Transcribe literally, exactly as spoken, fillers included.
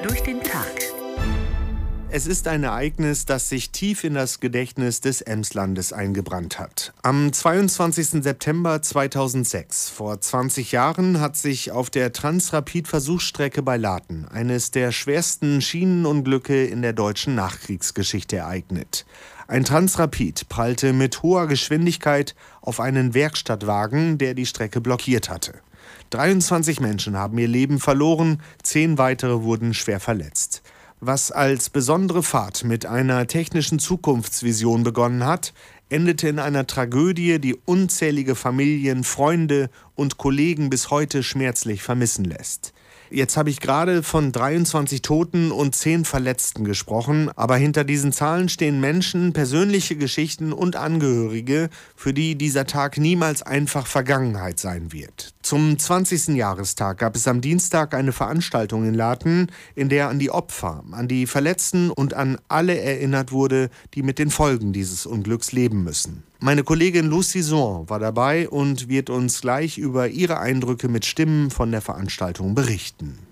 durch den Tag. Es ist ein Ereignis, das sich tief in das Gedächtnis des Emslandes eingebrannt hat. Am zweiundzwanzigsten September zweitausendsechs, vor zwanzig Jahren, hat sich auf der Transrapid-Versuchsstrecke bei Laten eines der schwersten Schienenunglücke in der deutschen Nachkriegsgeschichte ereignet. Ein Transrapid prallte mit hoher Geschwindigkeit auf einen Werkstattwagen, der die Strecke blockiert hatte. dreiundzwanzig Menschen haben ihr Leben verloren, zehn weitere wurden schwer verletzt. Was als besondere Fahrt mit einer technischen Zukunftsvision begonnen hat, endete in einer Tragödie, die unzählige Familien, Freunde und Kollegen bis heute schmerzlich vermissen lässt. Jetzt habe ich gerade von dreiundzwanzig Toten und zehn Verletzten gesprochen, aber hinter diesen Zahlen stehen Menschen, persönliche Geschichten und Angehörige, für die dieser Tag niemals einfach Vergangenheit sein wird. Zum zwanzigsten Jahrestag gab es am Dienstag eine Veranstaltung in Laten, in der an die Opfer, an die Verletzten und an alle erinnert wurde, die mit den Folgen dieses Unglücks leben müssen. Meine Kollegin Lucy Son war dabei und wird uns gleich über ihre Eindrücke mit Stimmen von der Veranstaltung berichten.